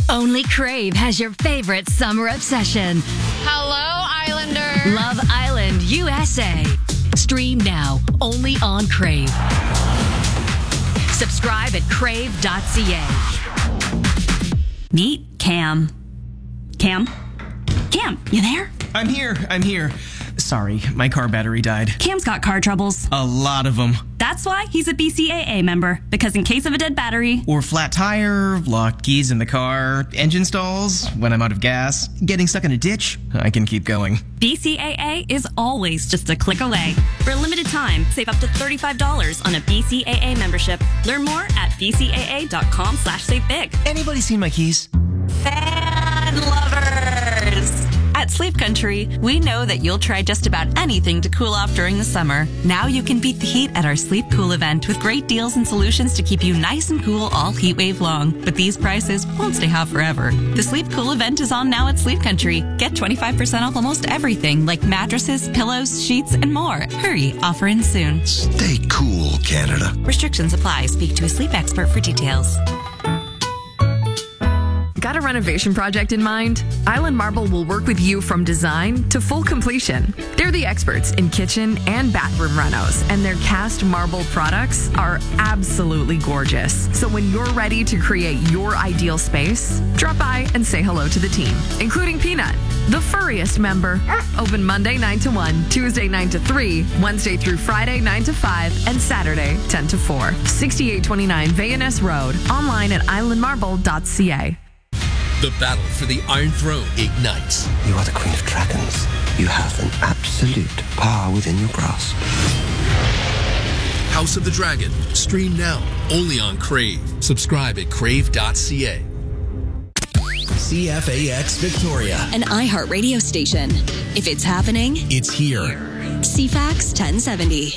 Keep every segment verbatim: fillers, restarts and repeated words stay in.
Only Crave has your favorite summer obsession. Hello, Islander. Love Island, U S A. Stream now, only on Crave. Subscribe at crave dot c a. Meet Cam. Cam? Cam, you there? I'm here, I'm here. Sorry, my car battery died. Cam's got car troubles. A lot of them. That's why he's a B C A A member, because in case of a dead battery... Or flat tire, locked keys in the car, engine stalls, when I'm out of gas, getting stuck in a ditch, I can keep going. B C A A is always just a click away. For a limited time, save up to thirty-five dollars on a B C A A membership. Learn more at b c a a dot com slash save big. Anybody seen my keys? Fan lovers! At Sleep Country, we know that you'll try just about anything to cool off during the summer. Now you can beat the heat at our Sleep Cool event with great deals and solutions to keep you nice and cool all heat wave long. But these prices won't stay hot forever. The Sleep Cool event is on now at Sleep Country. Get twenty-five percent off almost everything like mattresses, pillows, sheets, and more. Hurry, offer ends soon. Stay cool, Canada. Restrictions apply. Speak to a sleep expert for details. Got a renovation project in mind? Island Marble will work with you from design to full completion. They're the experts in kitchen and bathroom renos, and their cast marble products are absolutely gorgeous. So when you're ready to create your ideal space, drop by and say hello to the team, including Peanut, the furriest member. Open Monday nine to one, Tuesday nine to three, Wednesday through Friday nine to five, and Saturday ten to four. sixty-eight twenty-nine Vayaness Road. Online at island marble dot c a. The battle for the Iron Throne ignites. You are the Queen of Dragons. You have an absolute power within your grasp. House of the Dragon. Stream now, only on Crave. Subscribe at crave dot c a. C F A X Victoria. An iHeart radio station. If it's happening, it's here. C FAX ten seventy.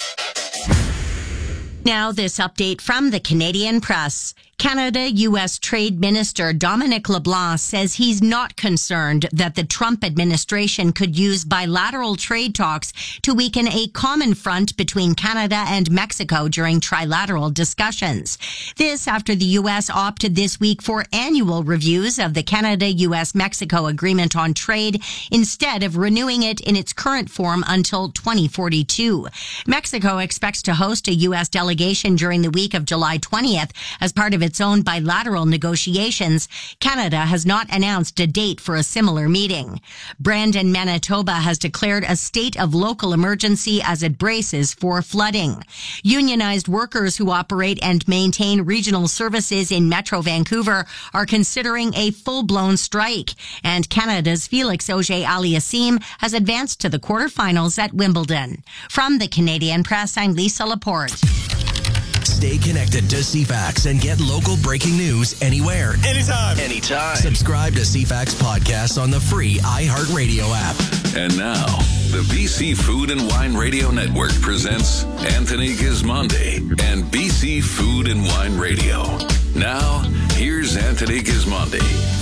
Now this update from the Canadian Press. Canada-U S Trade Minister Dominic LeBlanc says he's not concerned that the Trump administration could use bilateral trade talks to weaken a common front between Canada and Mexico during trilateral discussions. This after the U S opted this week for annual reviews of the Canada-U S Mexico Agreement on Trade instead of renewing it in its current form until twenty forty-two. Mexico expects to host a U S delegation during the week of July twentieth as part of its own bilateral negotiations. Canada has not announced a date for a similar meeting. Brandon, Manitoba has declared a state of local emergency as it braces for flooding. Unionized workers who operate and maintain regional services in Metro Vancouver are considering a full-blown strike. And Canada's Felix Auger-Aliassime has advanced to the quarterfinals at Wimbledon. From the Canadian Press, I'm Lisa Laporte. Stay connected to C FAX and get local breaking news anywhere. Anytime. Anytime. Subscribe to C FAX Podcasts on the free iHeartRadio app. And now, the B C Food and Wine Radio Network presents Anthony Gismondi and B C Food and Wine Radio. Now, here's Anthony Gismondi.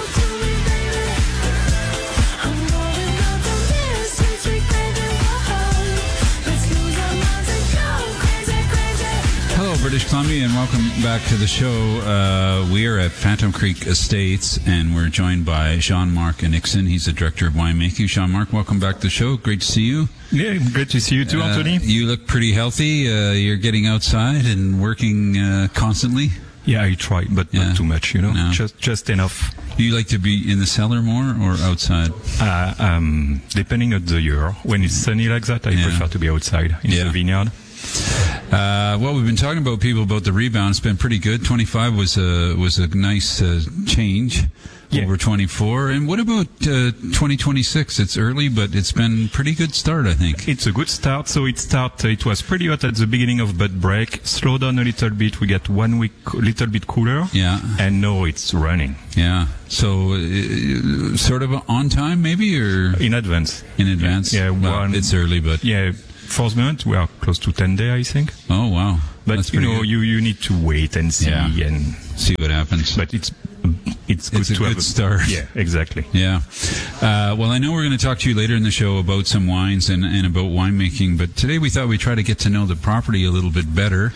Hello, British Columbia, and welcome back to the show. Uh, we are at Phantom Creek Estates, and we're joined by Jean-Marc Nixon. He's the director of winemaking. Jean-Marc, welcome back to the show. Great to see you. Yeah, great to see you too, Anthony. Uh, you look pretty healthy. Uh, you're getting outside and working uh, constantly. Yeah, I try, but yeah. not too much, you know, no. just just enough. Do you like to be in the cellar more or outside? Uh, um, depending on the year. When it's sunny like that, I yeah. prefer to be outside in yeah. the vineyard. Uh, well, we've been talking about people about the rebound. It's been pretty good. twenty-five was a was a nice uh, change yeah. over twenty-four. And what about uh, twenty twenty-six? It's early, but it's been pretty good start, I think. It's a good start. So it start. It was pretty hot at the beginning of bud break. Slow down a little bit. We get one week a little bit cooler. Yeah. And now it's running. Yeah. So uh, sort of on time, maybe, or in advance. In advance. Yeah. Well, one, it's early, but yeah. For the moment, we are close to ten days, I think. Oh, wow. But, That's you know, good. you, you need to wait and see yeah. and see what happens. But it's it's good it's a to good have a start. Yeah, exactly. Yeah. Uh, well, I know we're going to talk to you later in the show about some wines and, and about winemaking, but today we thought we'd try to get to know the property a little bit better.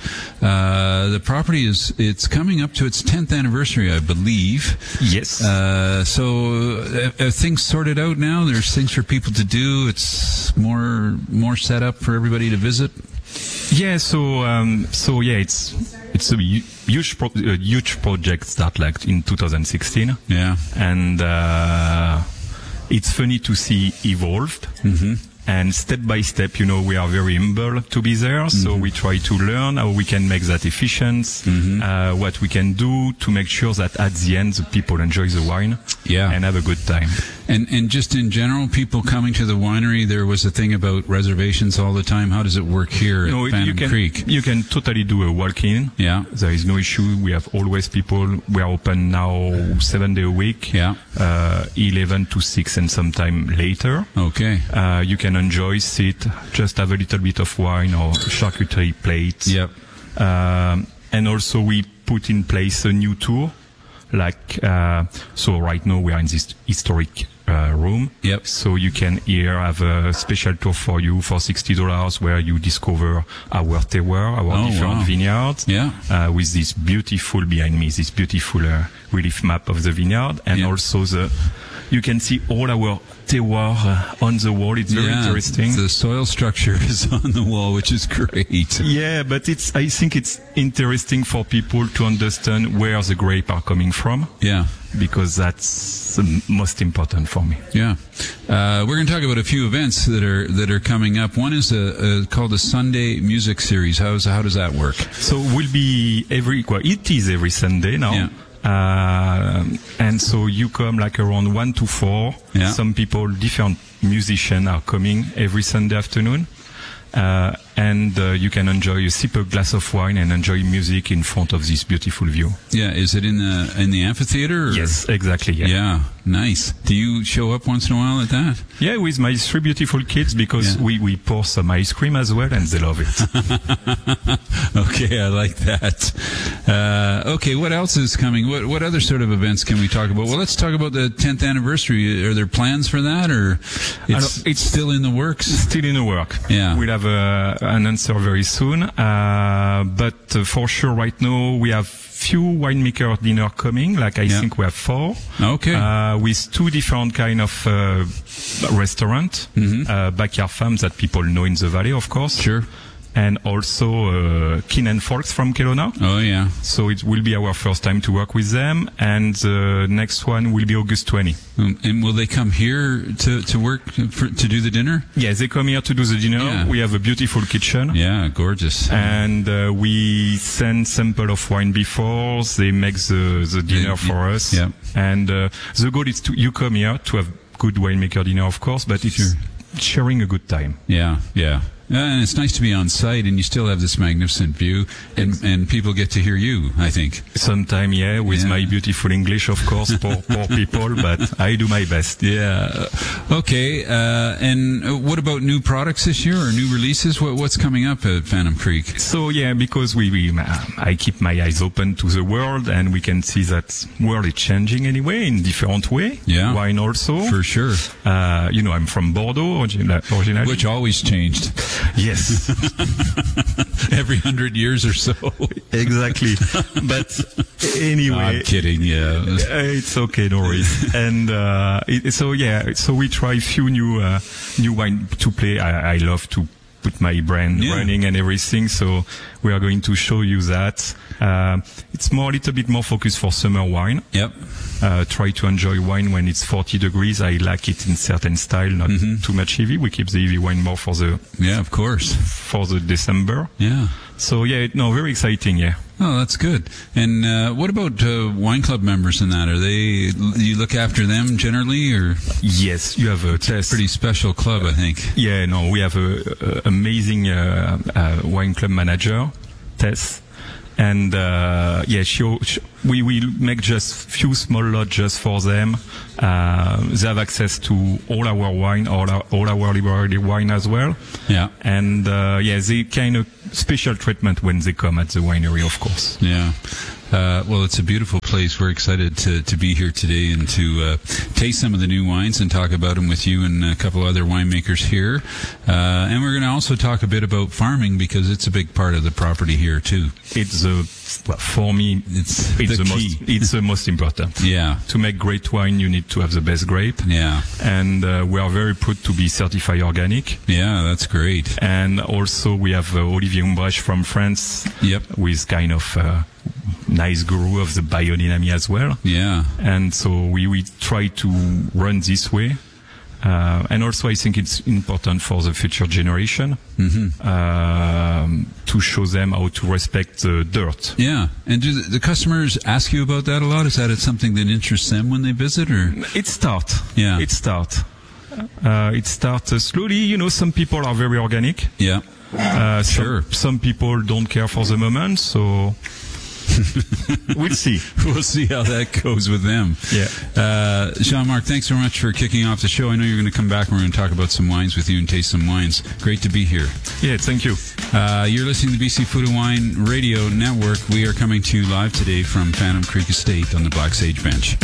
Uh, the property is, it's coming up to its tenth anniversary, I believe. Yes. Uh, so are, are things sorted out now? There's things for people to do. It's more, more set up for everybody to visit. Yeah, so um, so yeah, it's it's a huge pro- a huge project start like in two thousand sixteen. Yeah, and uh, it's funny to see evolved. Mm-hmm. And step by step, you know, we are very humble to be there. So mm-hmm. we try to learn how we can make that efficient, mm-hmm. uh, what we can do to make sure that at the end, the people enjoy the wine yeah. and have a good time. And and just in general, people coming to the winery, there was a thing about reservations all the time. How does it work here no, at Phantom you can, Creek? You can totally do a walk-in. Yeah. There is no issue. We have always people. We are open now seven days a week. Yeah. Uh, eleven to six and sometime later. Okay. Uh, you can enjoy, sit, just have a little bit of wine or charcuterie plate. Yep. Um, and also we put in place a new tour. Like, uh, so right now we are in this historic uh, room. Yep. So you can here have a special tour for you for sixty dollars where you discover our terroir, our oh, different wow. vineyards. Yeah. Uh, with this beautiful behind me, this beautiful uh, relief map of the vineyard. And yep. also the, you can see all our terroir uh, on the wall. It's very yeah, interesting. The soil structure is on the wall, which is great. Yeah, but it's, I think it's interesting for people to understand where the grapes are coming from. Yeah. Because that's the most important for me. Yeah. Uh, we're going to talk about a few events that are, that are coming up. One is a, a, called the Sunday Music Series. How's, how does that work? So we'll be every, well, it is every Sunday now. Yeah. Uh, and so you come like around one to four. Yeah. Some people, different musicians are coming every Sunday afternoon. Uh, and uh, you can enjoy a sip of glass of wine and enjoy music in front of this beautiful view. Yeah, is it in the in the amphitheater? Or? Yes, exactly. Yeah. yeah, nice. Do you show up once in a while at that? Yeah, with my three beautiful kids because yeah. we, we pour some ice cream as well and they love it. Okay, I like that. Uh, okay, what else is coming? What what other sort of events can we talk about? Well, let's talk about the tenth anniversary. Are there plans for that, or it's, it's still in the works? Still in the work. Yeah. We'll have a, an answer very soon. Uh, but uh, for sure, right now we have few winemaker dinner coming. Like I yeah. think we have four. Okay. Uh, with two different kind of uh, restaurant, mm-hmm. uh, backyard farms that people know in the valley, of course. Sure. And also uh, Kin and Folks from Kelowna. Oh, yeah. So it will be our first time to work with them. And the next one will be August twentieth. Um, and will they come here to, to work, for, to do the dinner? Yeah, they come here to do the dinner. Yeah. We have a beautiful kitchen. Yeah, gorgeous. And uh, we send sample of wine before. They make the, the dinner yeah, for us. Yeah. And uh, the goal is to you come here to have good winemaker dinner, of course, but it's sure. sharing a good time. Yeah, yeah. Uh, and it's nice to be on site, and you still have this magnificent view, and, and people get to hear you, I think. Sometime, yeah, with yeah. my beautiful English, of course, poor, poor people, but I do my best. Yeah. Okay, uh, and what about new products this year, or new releases? What, what's coming up at Phantom Creek? So, yeah, because we, we I keep my eyes open to the world, and we can see that world is changing anyway, in different way. Yeah. Wine also. For sure. Uh, you know, I'm from Bordeaux, originally. Which always changed. Yes. Every hundred years or so. Exactly. But anyway. I'm kidding, yeah. It's okay, no worries. And, uh, it, so yeah, so we try few new, uh, new wine to play. I, I love to put my brand yeah. running and everything. So we are going to show you that. Uh, it's more, a little bit more focused for summer wine. Yep. Uh, try to enjoy wine when it's forty degrees. I like it in certain style, not mm-hmm. too much heavy. We keep the heavy wine more for the, yeah, of course, for the December. Yeah. So yeah, no, very exciting. Yeah. Oh, that's good. And uh, what about uh, wine club members in that? Are they, you look after them generally, or? Yes, you have a test. Pretty special club, I think. Yeah, no, we have a, a amazing uh, uh, wine club manager, Tess. And uh, yeah, she, she, we will make just few small lots just for them. Uh, they have access to all our wine, all our, all our library wine as well. Yeah. And uh, yeah, they kind of special treatment when they come at the winery, of course. Yeah. Uh, well, it's a beautiful place. We're excited to, to be here today and to uh, taste some of the new wines and talk about them with you and a couple other winemakers here. Uh, and we're going to also talk a bit about farming because it's a big part of the property here too. It's a, well, for me, it's, it's the, the key. most, it's the most important. Yeah. To make great wine, you need to have the best grape. Yeah. And uh, we are very proud to be certified organic. Yeah, that's great. And also we have uh, Olivier Umbrech from France. Yep. With kind of uh, nice guru of the biodynamic as well. Yeah. And so we, we try to run this way. Uh, and also I think it's important for the future generation mm-hmm. um, to show them how to respect the dirt. Yeah. And do the, the customers ask you about that a lot? Is that something that interests them when they visit? Or It starts. Yeah. It starts. Uh, it starts uh, slowly. You know, some people are very organic. Yeah. Uh, sure. Some, some people don't care for the moment, so we'll see. We'll see how that goes with them. Yeah. Uh, Jean-Marc, thanks so much for kicking off the show. I know you're going to come back and we're going to talk about some wines with you and taste some wines. Great to be here. Yeah, thank you. Uh, you're listening to B C Food and Wine Radio Network. We are coming to you live today from Phantom Creek Estate on the Black Sage Bench.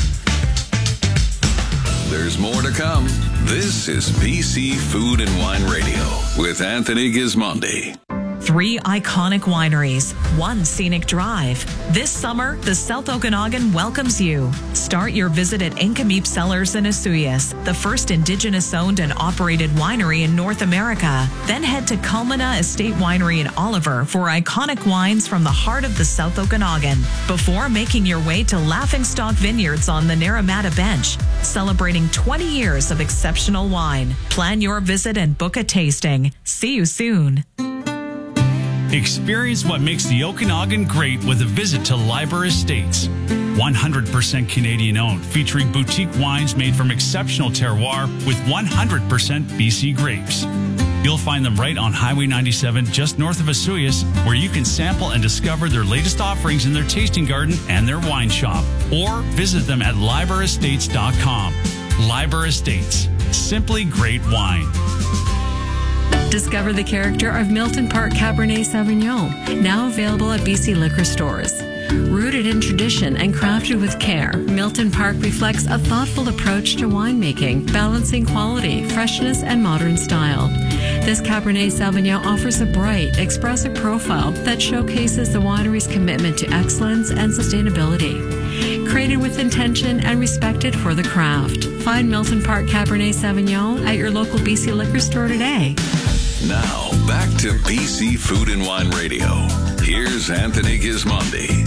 There's more to come. This is B C Food and Wine Radio with Anthony Gismondi. Three iconic wineries, one scenic drive. This summer, the South Okanagan welcomes you. Start your visit at Incameep Cellars in Osoyoos, the first Indigenous-owned and operated winery in North America. Then head to Culmina Estate Winery in Oliver for iconic wines from the heart of the South Okanagan. Before making your way to Laughingstock Vineyards on the Naramata Bench, celebrating twenty years of exceptional wine. Plan your visit and book a tasting. See you soon. Experience what makes the Okanagan great with a visit to Liber Estates. one hundred percent Canadian owned, featuring boutique wines made from exceptional terroir with one hundred percent B C grapes. You'll find them right on Highway ninety-seven, just north of Osoyoos, where you can sample and discover their latest offerings in their tasting garden and their wine shop. Or visit them at liber estates dot com. Liber Estates. Simply great wine. Discover the character of Milton Park Cabernet Sauvignon, now available at B C liquor stores. Rooted in tradition and crafted with care, Milton Park reflects a thoughtful approach to winemaking, balancing quality, freshness, and modern style. This Cabernet Sauvignon offers a bright, expressive profile that showcases the winery's commitment to excellence and sustainability. Created with intention and respected for the craft. Find Milton Park Cabernet Sauvignon at your local B C liquor store today. Now, back to B C Food and Wine Radio. Here's Anthony Gismondi.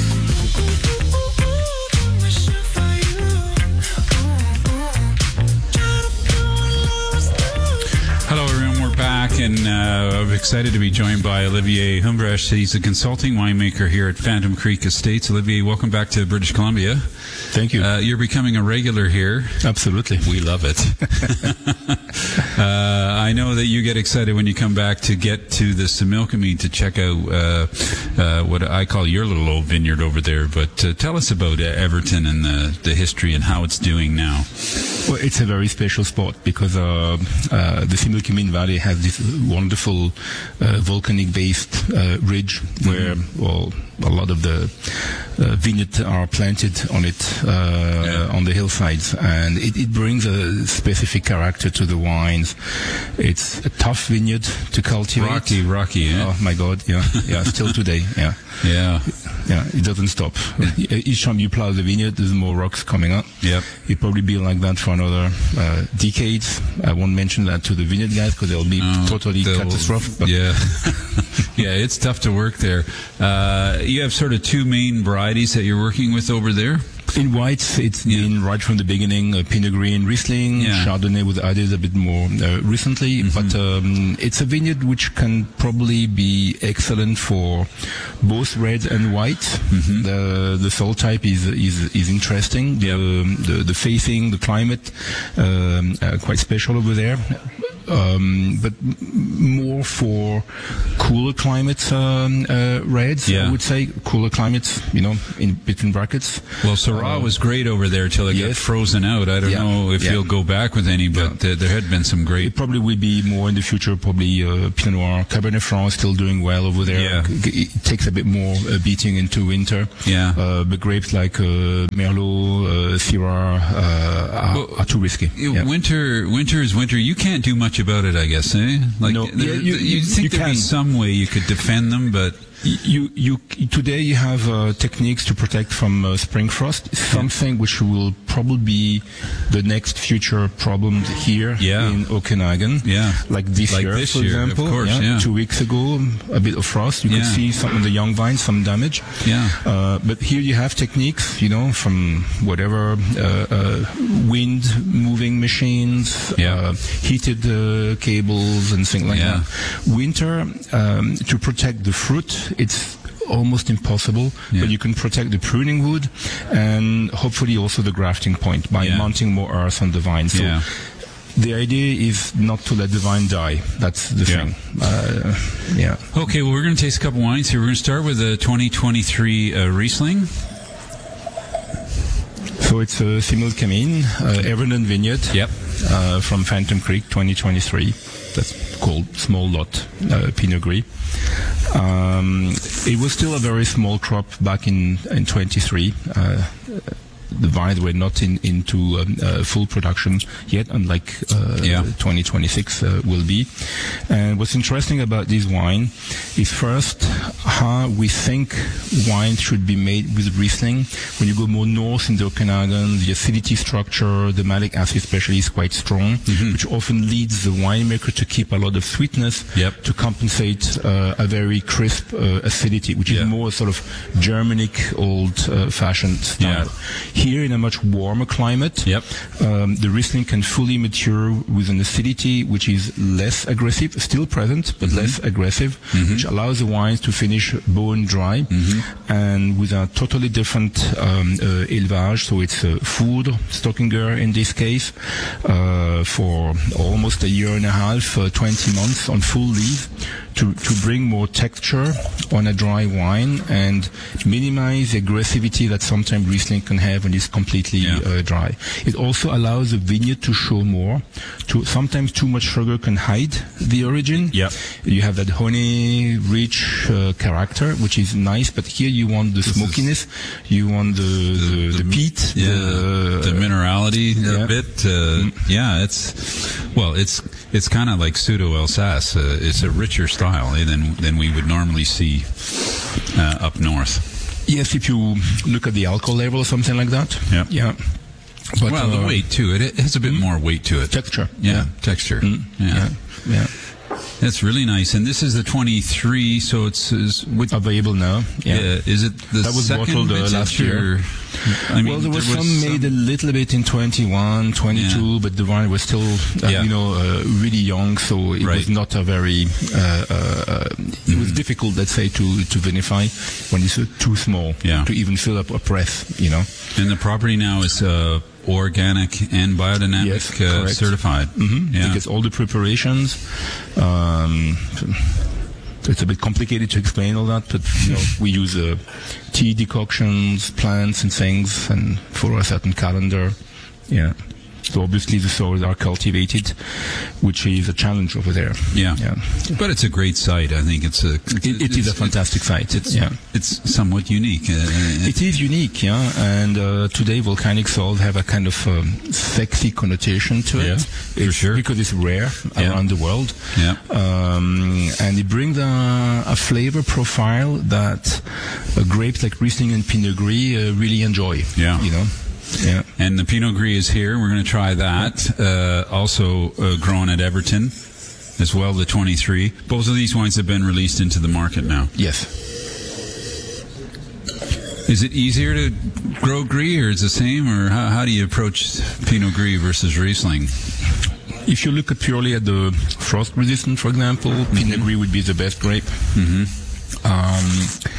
Hello, everyone. We're back, and uh, I'm excited to be joined by Olivier Umbrech. He's a consulting winemaker here at Phantom Creek Estates. Olivier, welcome back to British Columbia. Thank you. Uh, you're becoming a regular here. Absolutely. We love it. uh, I know that you get excited when you come back to get to the Similkameen to check out uh, uh, what I call your little old vineyard over there. But uh, tell us about uh, Everton and the, the history and how it's doing now. Well, it's a very special spot because uh, uh, the Similkameen Valley has this wonderful uh, volcanic-based uh, ridge where, mm-hmm. well, a lot of the uh, vineyards are planted on it, uh, yeah. on the hillsides, and it, it brings a specific character to the wines. It's a tough vineyard to cultivate. Rocky, rocky, yeah. Oh my God, yeah, yeah, still today, yeah. Yeah. Yeah, it doesn't stop. Each time you plow the vineyard, there's more rocks coming up. Yep. It'll probably be like that for another uh, decades. I won't mention that to the vineyard guys because they'll be oh, totally they'll, catastrophic. But yeah. Yeah, it's tough to work there. Uh, you have sort of two main varieties that you're working with over there. In whites, it's yeah. been right from the beginning, uh, Pinot Gris, Riesling, yeah. Chardonnay was added a bit more uh, recently, mm-hmm. but um, it's a vineyard which can probably be excellent for both red and white. Mm-hmm. The the soil type is is is interesting. Yep. The, the the facing, the climate, um, uh, quite special over there. um, but m- more for cooler climates, um, uh, reds, Yeah. I would say. Cooler climates, you know, in between brackets. Well, Syrah Uh, was great over there till it got yes. frozen out. I don't Yeah. know if Yeah. he'll go back with any, but uh, there had been some great. It probably will be more in the future, probably uh, Pinot Noir. Cabernet Franc is still doing well over there. Yeah. It takes a bit more uh, beating into winter. Yeah. Uh, but grapes like uh, Merlot, uh, Syrah uh, are, Well, are too risky. You- Yeah. Winter, winter is winter. You can't do much about it, I guess. Eh? Like, No. there- Yeah, you- you think you there'd be can. some way you could defend them, but You, you, today you have uh, techniques to protect from uh, spring frost, something which will probably be the next future problem here Yeah. in Okanagan. Yeah. Like this Like year, this for year, of example. course, yeah. Two weeks ago, a bit of frost. You Yeah. could see some of the young vines, some damage. Yeah. Uh, but here you have techniques, you know, from whatever uh, uh, wind moving machines, Yeah. uh, heated uh, cables, and things like Yeah. that. Winter, um, to protect the fruit, it's almost impossible, Yeah. but you can protect the pruning wood and hopefully also the grafting point by Yeah. mounting more earth on the vine. So Yeah. the idea is not to let the vine die. That's the Yeah. thing. Uh, yeah. okay. Well, we're going to taste a couple wines here. We're going to start with the twenty twenty-three uh, Riesling. So it's a Similkameen, uh, Everton Vineyard. Yep. Uh, from Phantom Creek, twenty twenty-three. That's called small lot uh, Pinot Gris. Um, it was still a very small crop back in in twenty-three. Uh, the vines were not in, into um, uh, full production yet, unlike uh, Yeah. twenty twenty-six uh, will be. And what's interesting about this wine is first how we think wine should be made with Riesling. When you go more north in the Okanagan, the acidity structure, the malic acid especially is quite strong, Mm-hmm. which often leads the winemaker to keep a lot of sweetness Yep. to compensate uh, a very crisp uh, acidity, which Yeah. is more sort of Germanic old-fashioned style. Yeah. Here in a much warmer climate, Yep. um, the Riesling can fully mature with an acidity which is less aggressive, still present, but Mm-hmm. less aggressive, which allows the wines to finish bone dry Mm-hmm. and with a totally different um, uh, élevage. So it's uh, food, Stockinger in this case, uh, for almost a year and a half, uh, twenty months on full leaf to, to bring more texture on a dry wine and minimize the aggressivity that sometimes Riesling can have when it's completely Yeah. uh, dry. It also allows the vineyard to show more. To sometimes too much sugar can hide the origin. Yep. You have that honey rich uh, character, which is nice, but here you want the This smokiness, you want the the, the, peat, Yeah, the, the minerality yeah. a bit. Uh, Yeah, it's well, it's it's kind of like pseudo Alsace. Uh, it's a richer style eh, than than we would normally see uh, up north. Yes, if you look at the alcohol level or something like that. Yep. Yeah. But, well, the uh, weight too. It, it has a bit more weight to it. Texture. Yeah, Yeah. texture. Mm. Yeah. Yeah. Yeah. That's really nice. And this is the twenty-three, so it's is, what, Available now. Yeah. uh, is it the That was second bottled, uh, vintage last year. or- I mean, well, there was, there some made a little bit in twenty-one, twenty-two, Yeah. but the wine was still, uh, Yeah. you know, uh, really young, so it Right. was not a very. Uh, uh, it was difficult, let's say, to to vinify when it's uh, too small Yeah. to even fill up a press, you know. And the property now is uh, organic and biodynamic Yes, uh, correct. certified. Mm-hmm. Yeah. Because all the preparations. Um, it's a bit complicated to explain all that, but you know, we use uh, tea decoctions, plants, and things, and follow a certain calendar. Yeah. So obviously the soils are cultivated, which is a challenge over there. Yeah. Yeah. But it's a great site. I think it's a. It's, It, it is a fantastic site. It's, yeah. it's somewhat unique. Uh, It is unique, yeah. And uh, today volcanic soils have a kind of um, sexy connotation to it. Yeah, it's for sure. Because it's rare Yeah. around the world. Yeah. Um, and it brings a, a flavor profile that uh, grapes like Riesling and Pinot Gris uh, really enjoy. Yeah. You know. Yeah. And the Pinot Gris is here. We're going to try that. Uh, also uh, grown at Everton as well, the twenty-three. Both of these wines have been released into the market now. Yes. Is it easier to grow Gris, or is it the same, or how, how do you approach Pinot Gris versus Riesling? If you look at purely at the frost resistance, for example, mm-hmm. Pinot Gris would be the best grape. Mm-hmm. Um,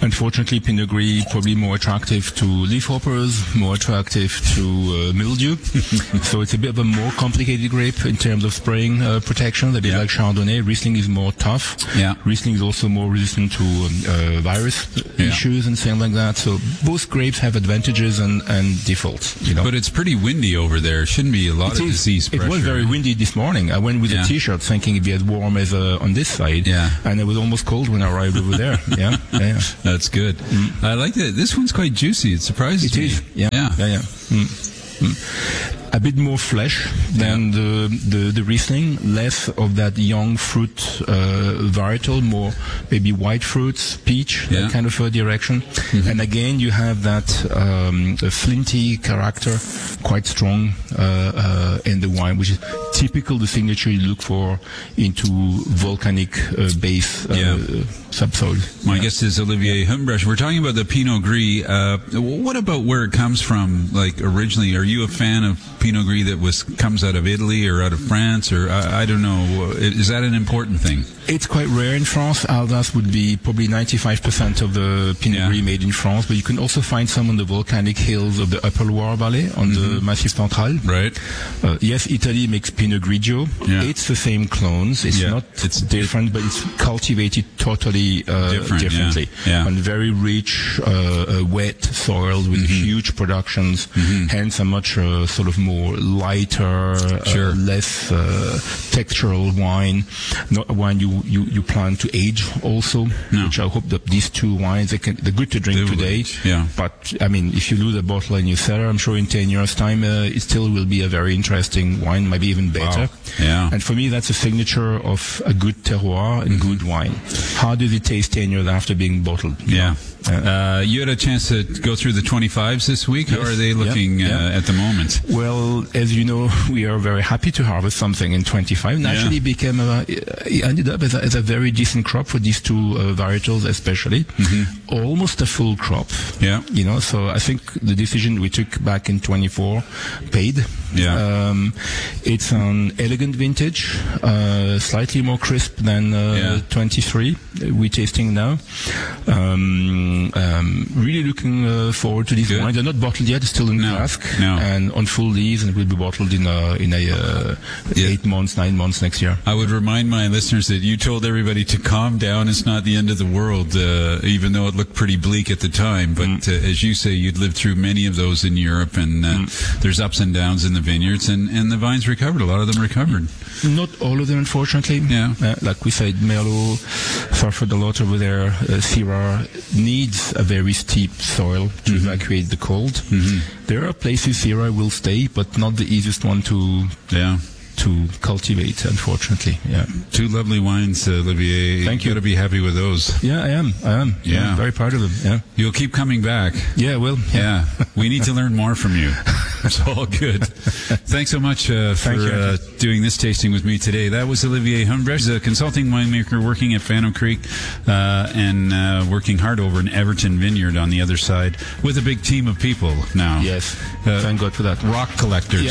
Unfortunately, Pinot Gris probably more attractive to leafhoppers, more attractive to uh, mildew. So it's a bit of a more complicated grape in terms of spraying uh, protection. A bit yeah. like Chardonnay. Riesling is more tough. Yeah. Riesling is also more resistant to um, uh, virus yeah. issues and things like that. So both grapes have advantages and, and defaults. You know. But it's pretty windy over there. Shouldn't be a lot it of is, disease pressure. It was very windy this morning. I went with yeah. a t-shirt thinking it'd be as warm as uh, on this side. Yeah. And it was almost cold when I arrived over there. Yeah. yeah, yeah. That's good. Mm. I like that. This one's quite juicy. It surprises it me. It is. Yeah. Yeah. Yeah. yeah. Mm. Mm. A bit more flesh than yeah. the, the the Riesling, less of that young fruit uh, varietal, more maybe white fruits, peach, yeah. that kind of a direction. Mm-hmm. And again, you have that um, flinty character, quite strong uh, uh, in the wine, which is typical the signature you look for into volcanic uh, base uh, yeah. subsoil. My yeah. guest is Olivier Humbrecht. We're talking about the Pinot Gris. Uh, what about where it comes from? Like originally, are you a fan of Pinot Gris that was comes out of Italy or out of France, or I, I don't know? Is that an important thing? It's quite rare in France. Alsace would be probably ninety-five percent of the Pinot yeah. Gris made in France, but you can also find some on the volcanic hills of the Upper Loire Valley on mm-hmm. the Massif Central. Right. Uh, yes, Italy makes Pinot Grigio. Yeah. It's the same clones. It's yeah. not it's different, but it's cultivated totally uh, Different, differently. Yeah. Yeah. On very rich, uh, uh, wet soils with mm-hmm. huge productions, mm-hmm. hence a much uh, sort of more lighter, sure. uh, less uh, textural wine. Not a wine you, you, you plan to age also, no. which I hope that these two wines, they can, they're good to drink they today. Yeah. But, I mean, if you lose a bottle in your cellar, I'm sure in ten years' time, uh, it still will be a very interesting wine, maybe even better. Wow. Yeah. And for me, that's a signature of a good terroir and mm-hmm. good wine. How does it taste ten years after being bottled? Yeah. Uh, you had a chance to go through the twenty-fives this week. Yes. How are they looking yeah, yeah. Uh, at the moment? Well, as you know, we are very happy to harvest something in twenty-five. And actually, yeah. became a, it ended up as a, as a very decent crop for these two uh, varietals, especially mm-hmm. almost a full crop. Yeah, you know. So I think the decision we took back in twenty-four paid. Yeah, um, it's an elegant vintage, uh, slightly more crisp than uh, yeah. twenty-three. We're tasting now. Um, Um, really looking uh, forward to these Good. wines. They're not bottled yet; still in no. cask no. and on full lees, and will be bottled in a in a uh, yeah. eight months, nine months next year. I would remind my listeners that you told everybody to calm down. It's not the end of the world, uh, even though it looked pretty bleak at the time. But mm. uh, as you say, you'd lived through many of those in Europe, and uh, mm. there's ups and downs in the vineyards, and, and the vines recovered. A lot of them recovered. Not all of them, unfortunately. Yeah, uh, like we said, Merlot suffered a lot over there. Uh, Syrah needs a very steep soil to mm-hmm. evacuate the cold. Mm-hmm. There are places Syrah will stay, but not the easiest one to yeah. to cultivate, unfortunately. Yeah. Two lovely wines, uh, Olivier. Thank you. you. Got to be happy with those. Yeah, I am. I am. Yeah. I'm very proud of them. Yeah. You'll keep coming back. Yeah, well. Yeah. yeah. We need to learn more from you. It's all good. Thanks so much uh, for uh, doing this tasting with me today. That was Olivier Humbrecht, a consulting winemaker working at Phantom Creek uh, and uh, working hard over in Everton Vineyard on the other side with a big team of people now. Yes. Uh, Thank God for that. Rock collectors.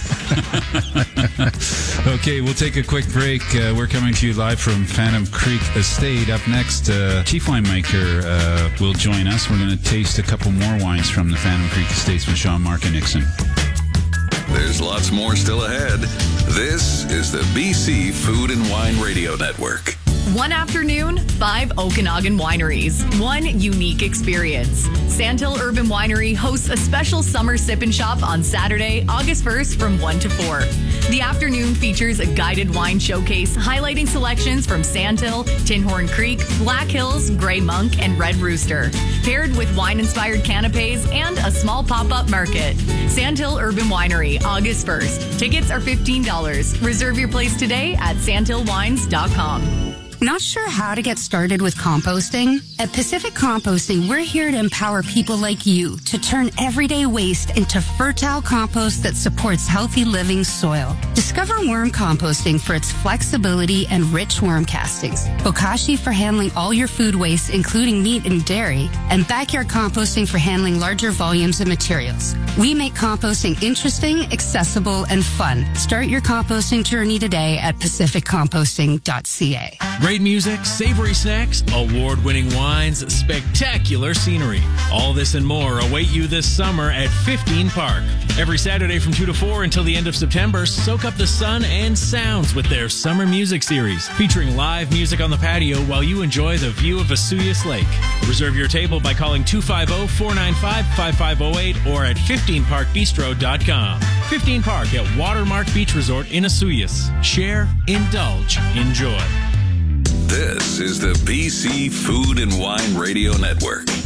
Yeah. Okay, we'll take a quick break. Uh, we're coming to you live from Phantom Creek Estate. Up next, uh, Chief Winemaker uh, will join us. We're going to taste a couple more wines from the Phantom Creek Estates with Jean-Marc and Nixon. There's lots more still ahead. This is the B C Food and Wine Radio Network. One afternoon, five Okanagan wineries, one unique experience. Sandhill Urban Winery hosts a special summer sip and shop on Saturday, August first from one to four. The afternoon features a guided wine showcase highlighting selections from Sandhill, Tinhorn Creek, Black Hills, Grey Monk, and Red Rooster, paired with wine-inspired canapes and a small pop-up market. Sandhill Urban Winery, August first. Tickets are fifteen dollars. Reserve your place today at sandhill wines dot com. Not sure how to get started with composting? At Pacific Composting, we're here to empower people like you to turn everyday waste into fertile compost that supports healthy living soil. Discover Discover worm composting for its flexibility and rich worm castings, Bokashi for handling all your food waste, including meat and dairy, and backyard composting for handling larger volumes of materials. We make composting interesting, accessible, and fun. Start your composting journey today at pacific composting dot c a. Great music, savory snacks, award-winning wines, spectacular scenery. All this and more await you this summer at fifteen Park. Every Saturday from two to four until the end of September, soak up the sun and sounds with their summer music series, featuring live music on the patio while you enjoy the view of Vesuvius Lake. Reserve your table by calling two five zero, four nine five, five five zero eight or at fifteen park bistro dot com. fifteen Park at Watermark Beach Resort in Vesuvius. Share, indulge, enjoy. This is the B C Food and Wine Radio Network.